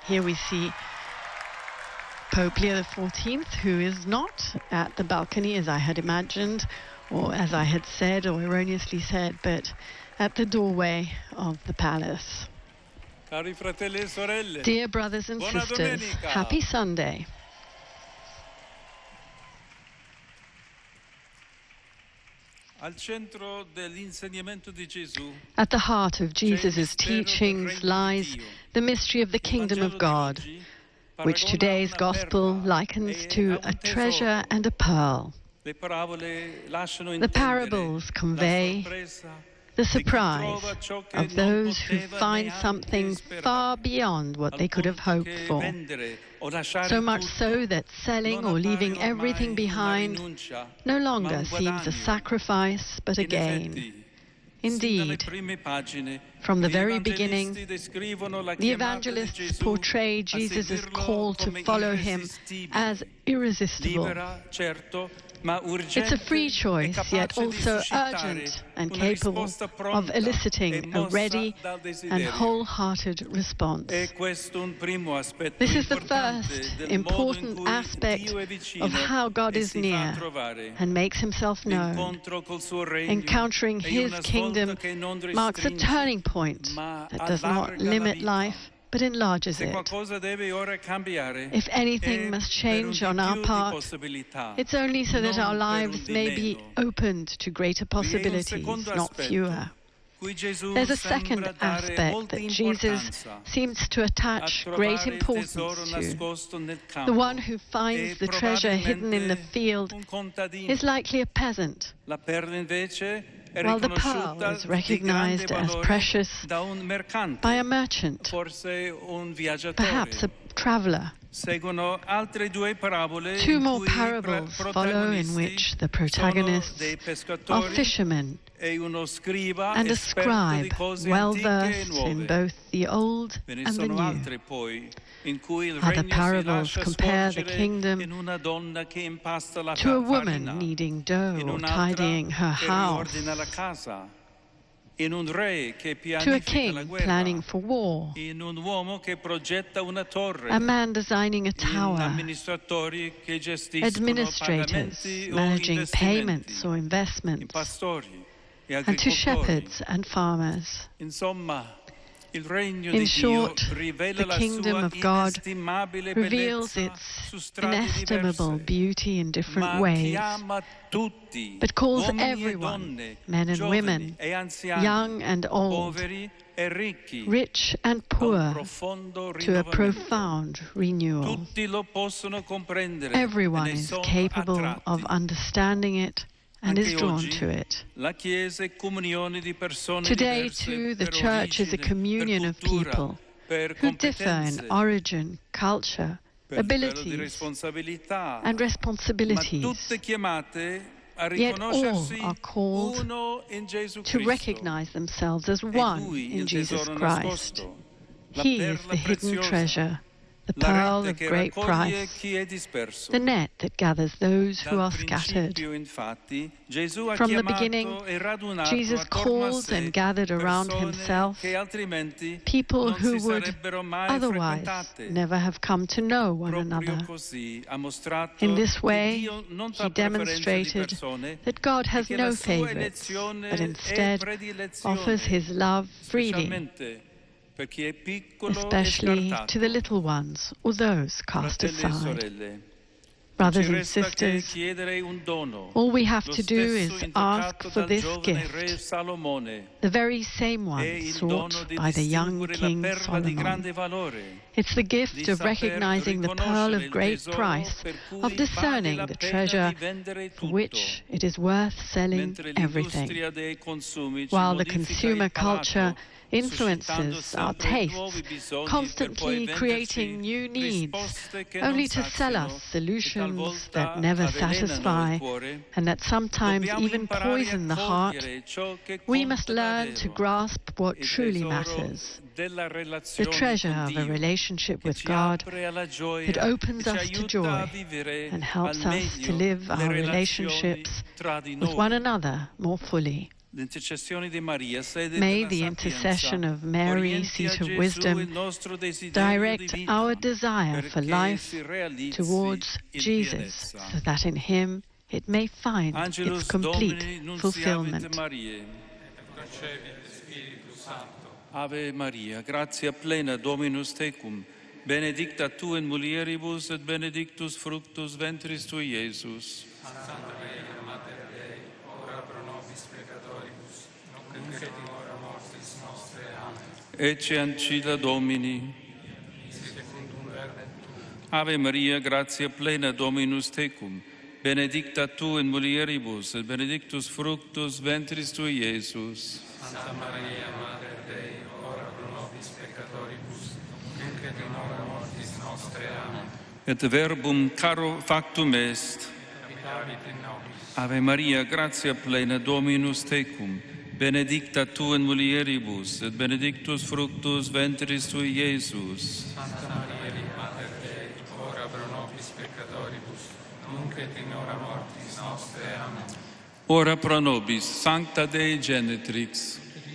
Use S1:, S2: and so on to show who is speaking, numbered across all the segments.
S1: Here we see Pope Leo XIV, who is not at the balcony as I had imagined, or as I had said, or erroneously said, but at the doorway of the palace.
S2: Cari fratelli e sorelle,
S1: dear brothers and
S2: buona
S1: sisters,
S2: domenica.
S1: happy Sunday.
S2: Al centro dell'insegnamento di Gesù,
S1: At the heart of Jesus' teachings lies the mystery of the kingdom of God, which today's gospel likens to a treasure and a pearl.
S2: le parabole lasciano
S1: The
S2: intendere
S1: parables
S2: la
S1: convey
S2: sorpresa
S1: the
S2: di chi
S1: surprise
S2: trova ciò che
S1: of
S2: non
S1: those who
S2: poteva
S1: find
S2: neanche
S1: something
S2: sperare,
S1: far beyond what they
S2: al
S1: could have
S2: punto
S1: hoped
S2: che
S1: for.
S2: vendere o lasciare
S1: So much
S2: tutto
S1: so that selling
S2: non
S1: or leaving
S2: appare ormai
S1: everything
S2: una
S1: behind
S2: rinuncia,
S1: no
S2: ma
S1: longer
S2: un
S1: seems a
S2: guadagno.
S1: sacrifice but a
S2: In
S1: gain.
S2: effetti,
S1: Indeed,
S2: sin dalle prime pagine,
S1: from the
S2: gli
S1: very
S2: evangelisti
S1: beginning,
S2: descrivono la
S1: the
S2: chiamata di
S1: evangelists
S2: Gesù
S1: portray
S2: a
S1: Jesus'
S2: seguirlo
S1: call to
S2: come
S1: follow him
S2: irresistibile,
S1: as irresistible.
S2: libera, certo, ma
S1: It's
S2: urgente
S1: a free
S2: e
S1: choice, yet
S2: capace di
S1: also
S2: suscitare
S1: urgent and
S2: una
S1: capable
S2: risposta
S1: of
S2: pronta e
S1: eliciting a
S2: mossa
S1: ready
S2: dal
S1: and
S2: desiderio.
S1: wholehearted response.
S2: È questo un primo aspetto
S1: This is the
S2: importante
S1: first
S2: del modo in
S1: important
S2: cui
S1: aspect
S2: Dio è vicino
S1: of how God
S2: e
S1: is
S2: si fa
S1: near
S2: trovare.
S1: and makes himself known.
S2: L'incontro col suo regno
S1: Encountering
S2: è
S1: his
S2: una
S1: kingdom
S2: svolta che non
S1: marks a
S2: restringe,
S1: turning point
S2: ma
S1: that does not
S2: allarga la
S1: limit
S2: vita.
S1: life but enlarges
S2: Se
S1: it.
S2: qualcosa deve ora cambiare,
S1: If anything
S2: è
S1: must
S2: per un
S1: change
S2: di
S1: on our
S2: più di
S1: part,
S2: possibilità,
S1: it's only so that
S2: non
S1: our
S2: per un
S1: lives
S2: di
S1: may be
S2: meno.
S1: opened to greater
S2: Vi è un
S1: possibilities,
S2: secondo
S1: not
S2: aspetto,
S1: fewer.
S2: cui Gesù
S1: There's a
S2: sembra
S1: second
S2: dare
S1: aspect
S2: molta
S1: that Jesus
S2: importanza,
S1: seems to
S2: a
S1: attach great
S2: trovare il tesoro
S1: importance to.
S2: nascosto nel
S1: The
S2: campo.
S1: one who
S2: E
S1: finds the treasure hidden in the
S2: probabilmente
S1: field
S2: un contadino.
S1: is likely a peasant,
S2: La perla invece è
S1: while the pearl
S2: riconosciuta
S1: is
S2: di grande
S1: recognized as
S2: valore
S1: precious
S2: da un mercante,
S1: by a merchant,
S2: forse un viaggiatore.
S1: perhaps a traveler.
S2: Seguono altre due parabole
S1: Two
S2: in
S1: more
S2: cui i
S1: parables follow in which the protagonists
S2: sono dei
S1: are
S2: pescatori
S1: fishermen
S2: e uno scriba
S1: and a
S2: esperto di
S1: scribe
S2: cose
S1: well
S2: antiche e
S1: versed
S2: nuove.
S1: in both the old
S2: Ve ne
S1: and the
S2: sono
S1: new.
S2: altre poi in cui il
S1: Other
S2: regno si
S1: parables
S2: lascia
S1: compare the
S2: scorgere
S1: kingdom
S2: in una donna che impasta la
S1: to a woman
S2: farina,
S1: kneading dough
S2: in
S1: or
S2: un'altra
S1: tidying her
S2: che
S1: house,
S2: riordina la casa, in un re che
S1: to a
S2: pianifica la
S1: king
S2: guerra,
S1: planning for war,
S2: in un uomo che progetta una torre,
S1: a man designing a
S2: in
S1: tower,
S2: amministratori che gestiscono
S1: administrators
S2: pagamenti o
S1: managing payments
S2: investimenti,
S1: or
S2: in
S1: investments,
S2: pastori e
S1: and to
S2: agricoltori.
S1: shepherds and farmers.
S2: Insomma, il regno
S1: In
S2: di Dio
S1: short,
S2: rivela
S1: the
S2: la
S1: kingdom
S2: sua
S1: of God
S2: inestimabile
S1: reveals
S2: bellezza
S1: its
S2: su strade
S1: inestimable
S2: diverse,
S1: beauty in different
S2: ma
S1: ways,
S2: chiama tutti,
S1: but calls
S2: uomini e
S1: everyone,
S2: donne,
S1: men and
S2: giovani
S1: women,
S2: e anziani,
S1: young and old,
S2: poveri e ricchi,
S1: rich and
S2: a un
S1: poor,
S2: profondo
S1: to a
S2: rinnovamento.
S1: profound renewal.
S2: Tutti lo possono comprendere
S1: Everyone
S2: e ne
S1: is
S2: sono
S1: capable of
S2: attratti.
S1: understanding it and is
S2: Anche
S1: drawn
S2: oggi
S1: to it.
S2: la Chiesa è comunione di persone
S1: Today,
S2: diverse
S1: too, the
S2: per
S1: church is a
S2: origine,
S1: communion
S2: per
S1: of
S2: cultura,
S1: people
S2: per
S1: who differ in
S2: competenze,
S1: origin, culture,
S2: per livello di
S1: abilities,
S2: responsabilità,
S1: and
S2: ma
S1: responsibilities,
S2: tutte chiamate a
S1: yet all
S2: riconoscersi
S1: are called
S2: uno in Gesù
S1: to
S2: Cristo.
S1: recognize themselves as
S2: È
S1: one
S2: Lui
S1: in
S2: il
S1: Jesus
S2: tesoro
S1: Christ.
S2: nascosto, la
S1: He is
S2: perla
S1: the hidden
S2: preziosa,
S1: treasure, the
S2: la
S1: pearl
S2: rete
S1: of
S2: che
S1: great
S2: raccoglie
S1: price,
S2: chi è disperso.
S1: the net that gathers those who
S2: Dal
S1: are scattered.
S2: principio, infatti, Gesù ha
S1: From the
S2: chiamato
S1: beginning,
S2: e radunato
S1: Jesus
S2: attorno a
S1: called
S2: sé
S1: and gathered around
S2: persone
S1: himself
S2: che altrimenti
S1: people
S2: non
S1: who
S2: si
S1: would
S2: sarebbero mai
S1: otherwise
S2: frequentate.
S1: never have come to know one
S2: Proprio
S1: another.
S2: così ha mostrato
S1: In this
S2: che
S1: way,
S2: Dio non
S1: he
S2: fa preferenza di
S1: demonstrated
S2: persone
S1: that God
S2: e
S1: has
S2: che
S1: no
S2: la sua
S1: favorites,
S2: elezione
S1: but
S2: e
S1: instead
S2: predilezione,
S1: offers his love freely,
S2: specialmente per chi è piccolo e
S1: especially
S2: scartato.
S1: to the little ones or those cast
S2: Fratelli e
S1: aside.
S2: sorelle,
S1: Brothers
S2: ci
S1: and
S2: resta che
S1: sisters,
S2: chiedere un dono,
S1: all we have
S2: lo
S1: to do
S2: stesso
S1: is
S2: invocato
S1: ask for
S2: dal
S1: this
S2: giovane re
S1: gift,
S2: Salomone,
S1: the very same one
S2: è il
S1: sought
S2: dono di
S1: by the young
S2: distinguere la
S1: King
S2: perla di
S1: Solomon.
S2: grande valore,
S1: It's the
S2: di
S1: gift of
S2: saper
S1: recognizing the pearl
S2: riconoscere
S1: of
S2: il
S1: great
S2: tesoro
S1: price,
S2: per cui
S1: of
S2: vale
S1: discerning
S2: la
S1: the
S2: pena
S1: treasure
S2: di vendere
S1: for
S2: tutto,
S1: which it is worth selling
S2: mentre
S1: everything,
S2: l'industria dei consumi ci
S1: while the
S2: modifica
S1: consumer
S2: il palato,
S1: culture
S2: suscitando
S1: influences our
S2: sempre nuovi
S1: tastes,
S2: bisogni per poi
S1: constantly
S2: venderci
S1: creating new needs,
S2: risposte che
S1: only
S2: non
S1: to sell
S2: saziano
S1: us
S2: e
S1: solutions
S2: talvolta
S1: that never
S2: avvelenano il
S1: satisfy
S2: cuore.
S1: and that sometimes
S2: Dobbiamo
S1: even
S2: imparare a
S1: poison the heart.
S2: cogliere ciò che
S1: We
S2: conta
S1: must learn to
S2: davvero,
S1: grasp what
S2: il
S1: truly
S2: tesoro
S1: matters,
S2: della
S1: the
S2: relazione
S1: treasure
S2: con
S1: of a
S2: Dio,
S1: relationship
S2: che
S1: with
S2: ci
S1: God
S2: apre alla gioia
S1: that opens
S2: e ci
S1: us to
S2: aiuta a
S1: joy
S2: vivere
S1: and
S2: al
S1: helps us to
S2: meglio
S1: live
S2: le
S1: our
S2: relazioni
S1: relationships
S2: tra di
S1: with one
S2: noi.
S1: another more fully. May the intercession of Mary, seat of wisdom, direct our desire for life towards Jesus, so that in him it may find its complete fulfillment.
S2: Ave Maria, gratia plena, Dominus tecum, benedicta tu in mulieribus et benedictus fructus ventris tui, Iesus.
S3: Santa Maria, Mater Dei, ora pro nobis peccatoribus, nunc et in hora mortis nostre. Amen.
S2: Ecce ancilla Domini. Ave Maria, gratia plena, Dominus tecum, benedicta tu in mulieribus et benedictus fructus ventris tui, Iesus.
S3: Santa Maria, Mater Dei, ora pro nobis peccatoribus, nunc et in hora mortis nostre. Amen.
S2: Et verbum caro factum est.
S3: Habitavit in nobis.
S2: Ave Maria, gratia plena, Dominus tecum, benedicta tu in mulieribus et benedictus fructus ventris tui, Iesus.
S3: Santa Maria, Mater Dei, ora pro nobis peccatoribus, nunc et in hora mortis nostre. Amen.
S2: Ora pro nobis, Sancta Dei Genetrix.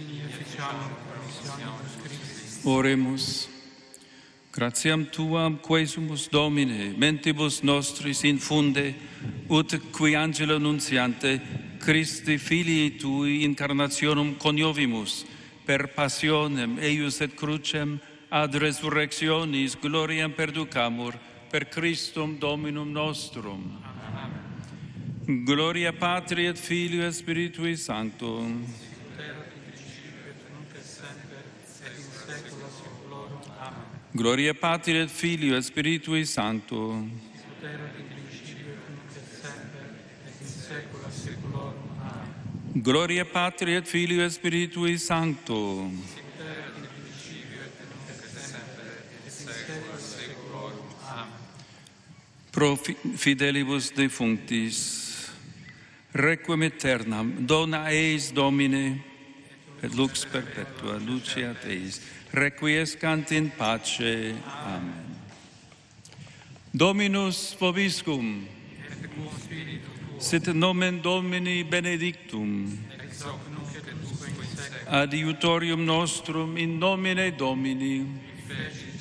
S2: Oremus. Gratiam tuam quesumus, Domine, mentibus nostris infunde, ut qui angelo nuntiante, Christi filii tui incarnationum coniovimus, per passionem eius et crucem ad resurrectionis gloriam perducamur, per Christum Dominum nostrum. Gloria Patri et Filio et Spiritui Sancto. Gloria Patri et Filio et Spiritui Sancto. Gloria Patri et Filio et Spiritui Sancto. Pro fidelibus defunctis, requiem aeternam, dona eis Domine, et lux perpetua luceat eis, requiescant in pace. Amen. Dominus vobiscum, sit nomen Domini benedictum, adiutorium nostrum in nomine Domini,